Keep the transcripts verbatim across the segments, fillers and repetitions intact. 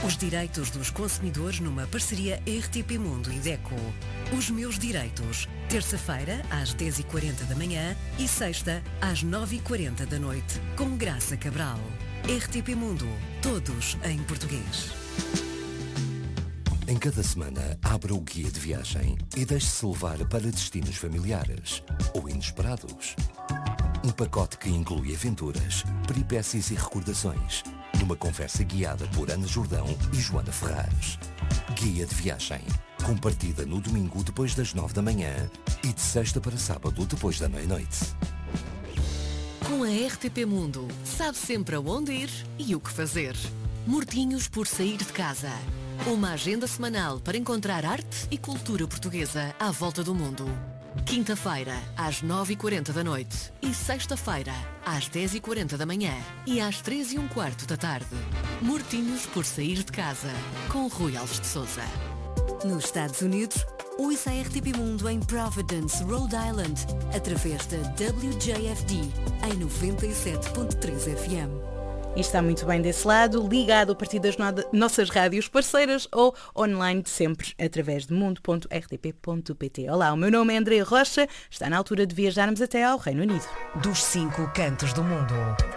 Os direitos dos consumidores numa parceria R T P Mundo e DECO. Os meus direitos. Terça-feira, às dez e quarenta da manhã e sexta, às nove e quarenta da noite, com Graça Cabral. R T P Mundo. Todos em português. Em cada semana, abra o guia de viagem e deixe-se levar para destinos familiares ou inesperados. Um pacote que inclui aventuras, peripécias e recordações, numa conversa guiada por Ana Jordão e Joana Ferraz. Guia de viagem, com partida no domingo depois das nove da manhã e de sexta para sábado depois da meia-noite. Com a R T P Mundo, sabe sempre aonde ir e o que fazer. Mortinhos por sair de casa. Uma agenda semanal para encontrar arte e cultura portuguesa à volta do mundo. Quinta-feira, às nove e quarenta da noite e sexta-feira, às dez e quarenta da manhã e às três e um quarto da tarde. Mortinhos por sair de casa, com Rui Alves de Sousa. Nos Estados Unidos, ouça a R T P Mundo em Providence, Rhode Island, através da W J F D, em noventa e sete ponto três F M. E está muito bem desse lado, ligado a partir das no- nossas rádios parceiras ou online de sempre através de mundo ponto r t p ponto p t. Olá, o meu nome é André Rocha, está na altura de viajarmos até ao Reino Unido. Dos cinco cantos do mundo.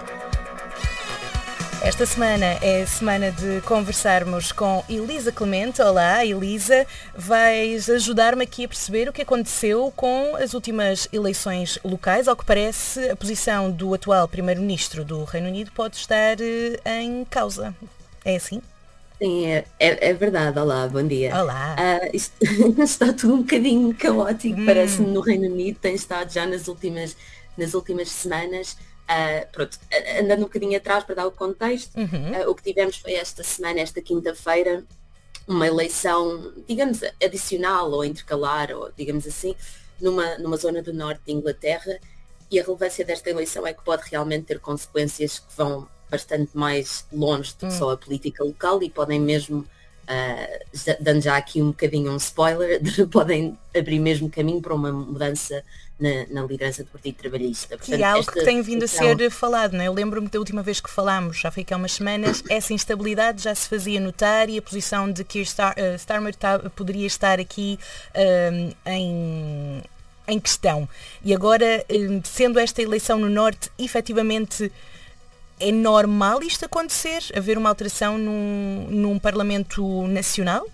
Esta semana é a semana de conversarmos com Elisa Clemente. Olá, Elisa, vais ajudar-me aqui a perceber o que aconteceu com as últimas eleições locais. Ao que parece, a posição do atual Primeiro-Ministro do Reino Unido pode estar eh, em causa. É assim? Sim, é, é, é verdade. Olá, bom dia. Olá. Ah, isto está tudo um bocadinho caótico, Hum. parece-me, no Reino Unido, tem estado já nas últimas, nas últimas semanas. Uh, pronto, andando um bocadinho atrás para dar o contexto, Uhum. uh, o que tivemos foi esta semana, esta quinta-feira, uma eleição, digamos, adicional ou intercalar, ou digamos assim, numa, numa zona do norte de Inglaterra, e a relevância desta eleição é que pode realmente ter consequências que vão bastante mais longe do que só a política local e podem mesmo, uh, já- dando já aqui um bocadinho um spoiler, podem abrir mesmo caminho para uma mudança na, na liderança do Partido Trabalhista. Que Portanto, é algo esta que tem vindo a eleição- ser falado, não é? Eu lembro-me da última vez que falámos, já foi aqui há umas semanas, essa instabilidade já se fazia notar e a posição de que Star, eh, Starmer tá- poderia estar aqui ahm, em, em questão. E agora, eh, sendo esta eleição no Norte, efetivamente é normal isto acontecer? Haver uma alteração num, num Parlamento Nacional?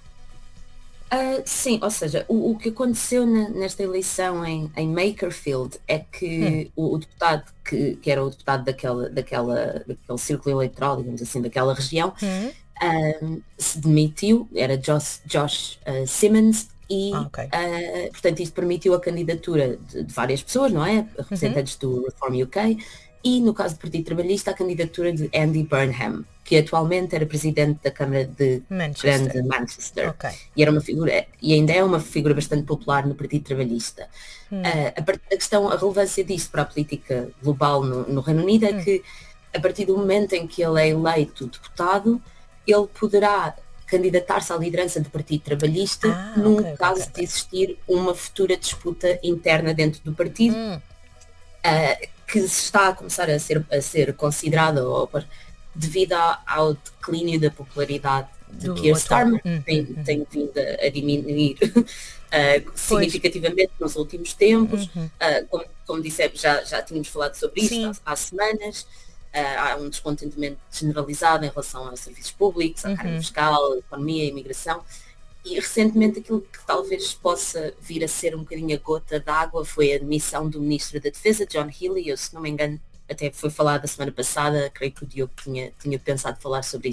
Ah, sim, ou seja, o, o que aconteceu na- nesta eleição em, em Makerfield é que o, o deputado, que, que era o deputado daquela, daquela, daquele círculo eleitoral, digamos assim, daquela região, Hum? ah, se demitiu, era Josh, Josh ah, Simmons, e Ah, ok. ah, portanto isto permitiu a candidatura de, de várias pessoas, não é? Representantes do Reform U K, e no caso do Partido Trabalhista a candidatura de Andy Burnham, que atualmente era presidente da Câmara de Manchester. Grande Manchester. Ok. E era uma figura, e ainda é uma figura bastante popular no Partido Trabalhista. Ah, a, part- a questão, a relevância disto para a política global no, no Reino Unido é que a partir do momento em que ele é eleito deputado, ele poderá candidatar-se à liderança do Partido Trabalhista Ah, num ok, ok, caso ok, de existir uma futura disputa interna dentro do partido, Hum. ah, que se está a começar a ser, a ser considerada ou por- devido ao, ao declínio da popularidade de Do Keir atual. Starmer, Hum, tem, tem vindo a, a diminuir ah, significativamente nos últimos tempos. Ah, como, como dissemos, já, já tínhamos falado sobre isto Sim. há, há semanas. Ah, há um descontentamento generalizado em relação aos serviços públicos, à carga fiscal, à economia, à imigração. E recentemente aquilo que talvez possa vir a ser um bocadinho a gota d'água foi a demissão do Ministro da Defesa, John Healey. Eu, se não me engano, até foi falado a semana passada, creio que o Diogo tinha, tinha pensado falar sobre